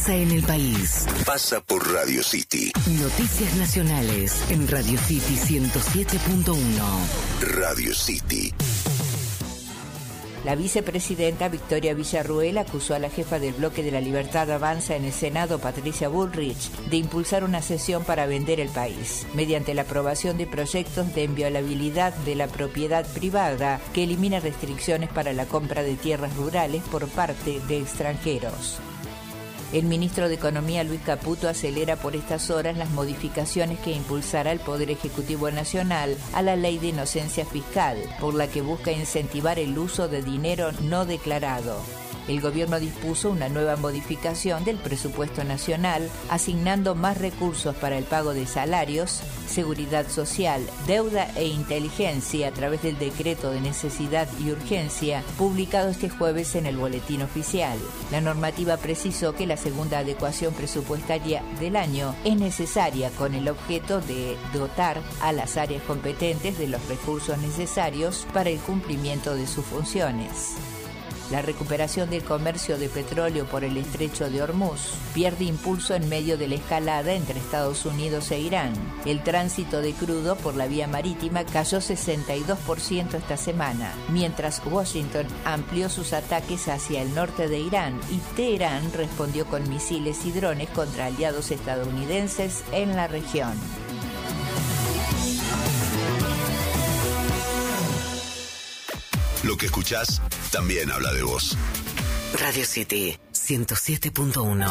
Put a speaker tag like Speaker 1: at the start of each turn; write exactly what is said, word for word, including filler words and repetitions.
Speaker 1: pasa en el país.
Speaker 2: Pasa por Radio City.
Speaker 1: Noticias nacionales en Radio City ciento siete punto uno.
Speaker 2: Radio City.
Speaker 3: La vicepresidenta Victoria Villarruel acusó a la jefa del Bloque de la Libertad Avanza en el Senado, Patricia Bullrich, de impulsar una sesión para vender el país, mediante la aprobación de proyectos de inviolabilidad de la propiedad privada que elimina restricciones para la compra de tierras rurales por parte de extranjeros. El ministro de Economía, Luis Caputo, acelera por estas horas las modificaciones que impulsará el Poder Ejecutivo Nacional a la Ley de Inocencia Fiscal, por la que busca incentivar el uso de dinero no declarado. El gobierno dispuso una nueva modificación del presupuesto nacional, asignando más recursos para el pago de salarios, seguridad social, deuda e inteligencia a través del decreto de necesidad y urgencia publicado este jueves en el Boletín Oficial. La normativa precisó que la segunda adecuación presupuestaria del año es necesaria con el objeto de dotar a las áreas competentes de los recursos necesarios para el cumplimiento de sus funciones. La recuperación del comercio de petróleo por el estrecho de Hormuz pierde impulso en medio de la escalada entre Estados Unidos e Irán. El tránsito de crudo por la vía marítima cayó sesenta y dos por ciento esta semana, mientras Washington amplió sus ataques hacia el norte de Irán y Teherán respondió con misiles y drones contra aliados estadounidenses en la región.
Speaker 2: Lo que escuchás también habla de vos.
Speaker 1: Radio City ciento siete punto uno.